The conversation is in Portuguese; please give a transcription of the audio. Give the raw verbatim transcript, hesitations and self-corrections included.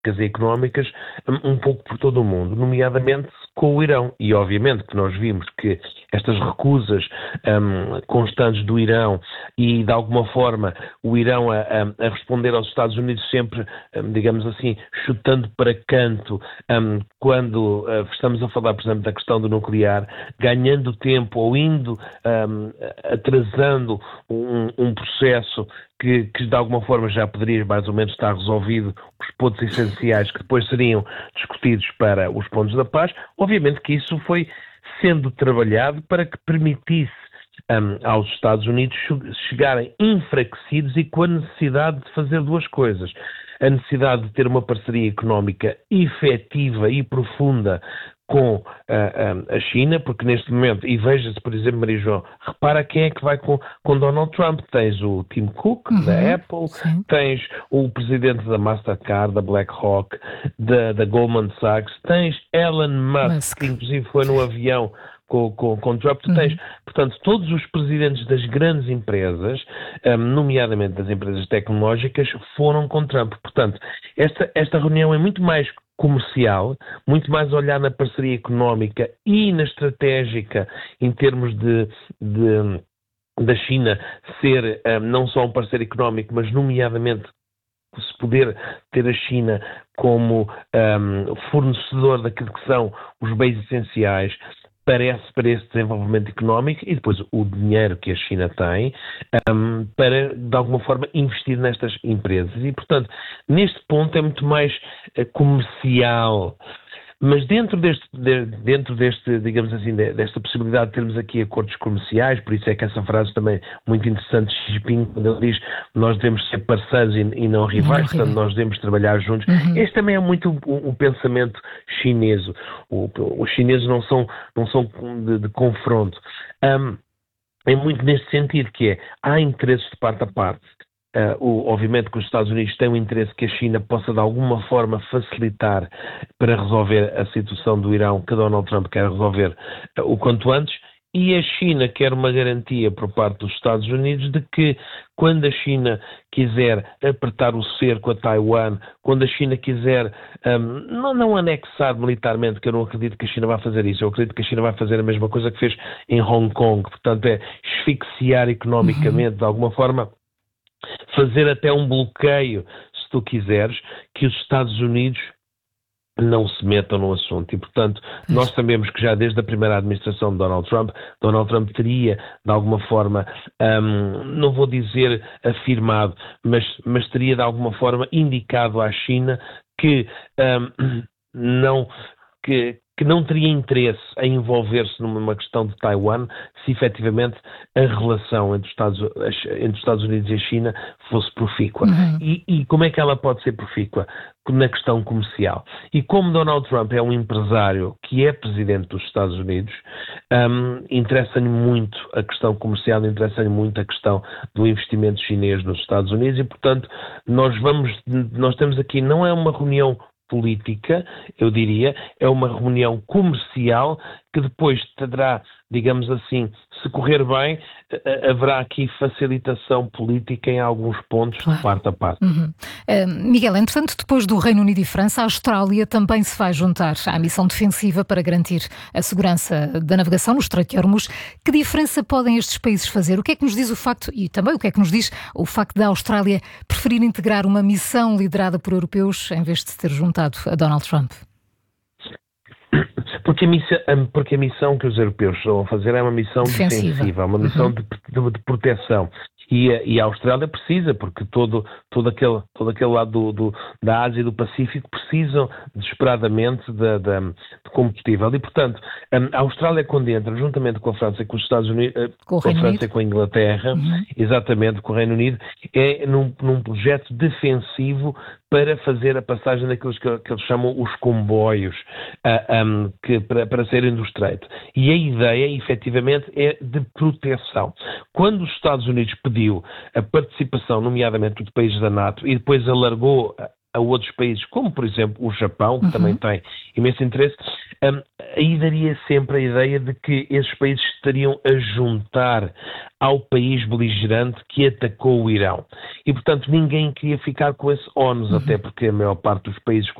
e económicas um pouco por todo o mundo, nomeadamente com o Irão. E obviamente que nós vimos que estas recusas um, constantes do Irão e de alguma forma o Irão a, a, a responder aos Estados Unidos sempre, um, digamos assim, chutando para canto, um, quando uh, estamos a falar, por exemplo, da questão do nuclear, ganhando tempo ou indo, um, atrasando um, um processo Que, que de alguma forma já poderia mais ou menos estar resolvido, os pontos essenciais que depois seriam discutidos para os pontos da paz. Obviamente que isso foi sendo trabalhado para que permitisse um, aos Estados Unidos chegarem enfraquecidos e com a necessidade de fazer duas coisas. A necessidade de ter uma parceria económica efetiva e profunda com uh, uh, a China, porque neste momento, e veja-se, por exemplo, Maria João, repara quem é que vai com, com Donald Trump. Tens o Tim Cook, uhum, da Apple, sim. Tens o presidente da Mastercard, da BlackRock, da, da Goldman Sachs, tens Elon Musk, Musk. que inclusive foi no avião com, com, com Trump. Tu tens, uhum. portanto, todos os presidentes das grandes empresas, um, nomeadamente das empresas tecnológicas, foram com Trump. Portanto, esta, esta reunião é muito mais comercial, muito mais olhar na parceria económica e na estratégica em termos de, de da China ser um, não só um parceiro económico, mas nomeadamente se poder ter a China como um, fornecedor daquilo que são os bens essenciais, parece para esse desenvolvimento económico e depois o dinheiro que a China tem um, para, de alguma forma, investir nestas empresas. E, portanto, neste ponto é muito mais uh, comercial. Mas dentro deste, de, dentro deste, digamos assim, de, desta possibilidade de termos aqui acordos comerciais, por isso é que essa frase também é muito interessante de Xi Jinping, quando ele diz nós devemos ser parceiros e, e não rivais, não, portanto nós devemos trabalhar juntos. Uhum. Este também é muito o, o pensamento chinês. O, os chineses não são, não são de, de confronto. Um, é muito neste sentido que é, há interesses de parte a parte. Uh, o, obviamente que os Estados Unidos têm o interesse que a China possa de alguma forma facilitar para resolver a situação do Irão que Donald Trump quer resolver uh, o quanto antes, e a China quer uma garantia por parte dos Estados Unidos de que quando a China quiser apertar o cerco a Taiwan, quando a China quiser um, não, não anexar militarmente, que eu não acredito que a China vá fazer isso, eu acredito que a China vai fazer a mesma coisa que fez em Hong Kong, portanto é asfixiar economicamente, uhum. de alguma forma, fazer até um bloqueio, se tu quiseres, que os Estados Unidos não se metam no assunto. E, portanto, nós sabemos que já desde a primeira administração de Donald Trump, Donald Trump teria, de alguma forma, um, não vou dizer afirmado, mas, mas teria, de alguma forma, indicado à China que um, não... que que não teria interesse em envolver-se numa questão de Taiwan se efetivamente a relação entre os Estados, entre os Estados Unidos e a China fosse profícua. Uhum. E, e como é que ela pode ser profícua? Na questão comercial. E como Donald Trump é um empresário que é presidente dos Estados Unidos, um, interessa-lhe muito a questão comercial, interessa-lhe muito a questão do investimento chinês nos Estados Unidos e, portanto, nós vamos, nós temos aqui, não é uma reunião política, eu diria, é uma reunião comercial que depois terá, digamos assim, se correr bem, haverá aqui facilitação política em alguns pontos, claro, de parte a parte. Uhum. Uh, Miguel, entretanto, depois do Reino Unido e França, a Austrália também se vai juntar à missão defensiva para garantir a segurança da navegação no Estreito de Hormuz. Que diferença podem estes países fazer? O que é que nos diz o facto, e também o que é que nos diz o facto da Austrália preferir integrar uma missão liderada por europeus em vez de se ter juntado a Donald Trump? Porque a, missão, porque a missão que os europeus estão a fazer é uma missão defensiva, defensiva uma missão uhum. de, de, de proteção. E a, e a Austrália precisa, porque todo, todo, aquele, todo aquele lado do, do, da Ásia e do Pacífico precisam desesperadamente de, de, de combustível. E, portanto, a Austrália, quando entra, juntamente com a França e com os Estados Unidos, com, com a França Unido. e com a Inglaterra, uhum. exatamente com o Reino Unido, é num, num projeto defensivo para fazer a passagem daqueles que, que eles chamam os comboios uh, um, que, para, para serem do Estreito. E a ideia, efetivamente, é de proteção. Quando os Estados Unidos pediu a participação, nomeadamente dos países da NATO, e depois alargou a outros países, como por exemplo o Japão, que uhum. também tem imenso interesse, um, aí daria sempre a ideia de que esses países estariam a juntar ao país beligerante que atacou o Irão. E, portanto, ninguém queria ficar com esse ónus, uhum. até porque a maior parte dos países